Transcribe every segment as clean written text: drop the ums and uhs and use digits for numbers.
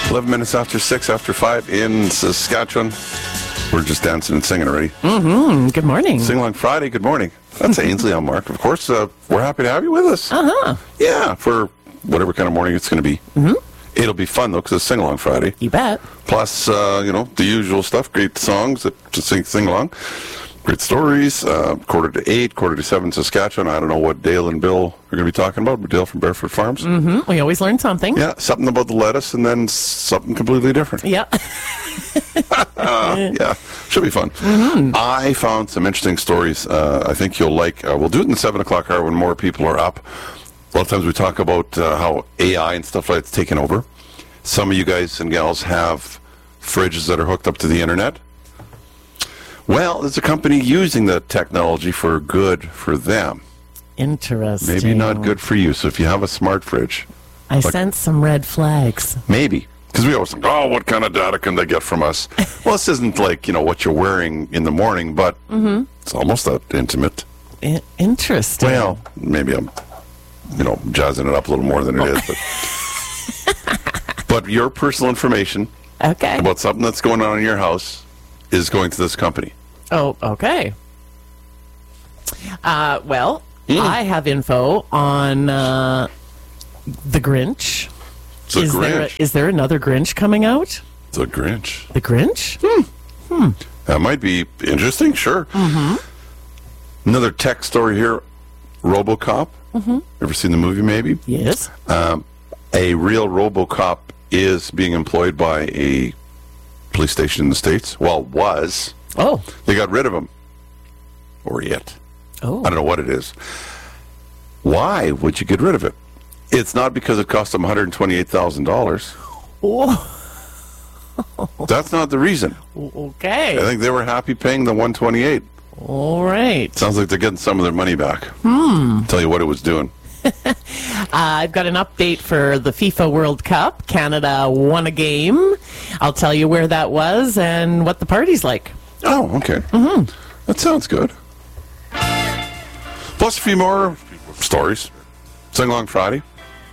11 minutes after 6, after 5 in Saskatchewan. We're just dancing and singing already. Good morning. Sing Along Friday, good morning. That's Ainsley. I'm Mark. Of course, we're happy to have you with us. Uh-huh. Yeah, for whatever kind of morning it's going to be. It'll be fun, though, because it's Sing Along Friday. You bet. Plus, the usual stuff, great songs to sing along. Great stories, 7:45, 7:45 Saskatchewan. I don't know what Dale and Bill are going to be talking about, but Dale from Barefoot Farms. We always learn something. Yeah, something about the lettuce and then something completely different. Yeah. Yeah, should be fun. I found some interesting stories I think you'll like. We'll do it in the 7 o'clock hour when more people are up. A lot of times we talk about how AI and stuff like that's taken over. Some of you guys and gals have fridges that are hooked up to the internet. Well, there's a company using the technology for good for them. Interesting. Maybe not good for you. So if you have a smart fridge, I sense some red flags. maybe. Because we always think, oh, what kind of data can they get from us? Well, this isn't like, what you're wearing in the morning, but it's almost that intimate. Interesting. Well, maybe I'm, jazzing it up a little more than it is. But your personal information Okay. about something that's going on in your house is going to this company. Oh, okay. I have info on the Grinch. The Grinch. Is there another Grinch coming out? The Grinch. The Grinch? That might be interesting, sure. Another tech story here. RoboCop. Ever seen the movie, maybe? Yes. A real RoboCop is being employed by a police station in the States. Well, was. Oh. They got rid of him. Or yet. Oh. I don't know what it is. Why would you get rid of it? It's not because it cost them $128,000. Oh. That's not the reason. Okay. I think they were happy paying the $128. All right. Sounds like they're getting some of their money back. Tell you what it was doing. I've got an update for the FIFA World Cup. Canada won a game. I'll tell you where that was and what the party's like. Oh, okay. That sounds good. Plus a few more stories. Sing Along Friday.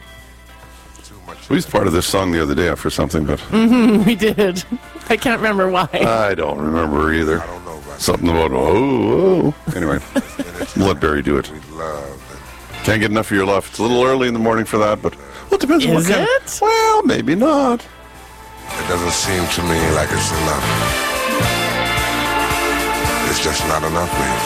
We was part of this song the other day for something, but We did. I can't remember why. I don't remember either. Something about, Anyway, we'll let Barry do it. Can't get enough of your love. It's a little early in the morning for that, but it depends on what Is kind of- it? Well, maybe not. It doesn't seem to me like it's enough. It's just not enough, baby.